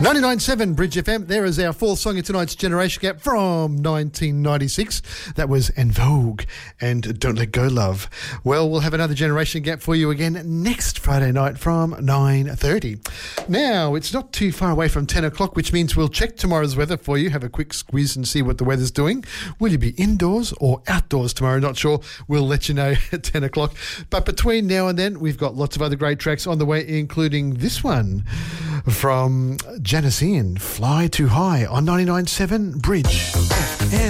99.7 Bridge FM. There is our fourth song in tonight's Generation Gap from 1996. That was En Vogue and Don't Let Go Love. Well, we'll have another Generation Gap for you again next Friday night from 9:30. Now, it's not too far away from 10 o'clock, which means we'll check tomorrow's weather for you, have a quick squeeze and see what the weather's doing. Will you be indoors or outdoors tomorrow? Not sure. We'll let you know at 10 o'clock. But between now and then, we've got lots of other great tracks on the way, including this one from Janice Ian, Fly Too High on 99.7 Bridge FM.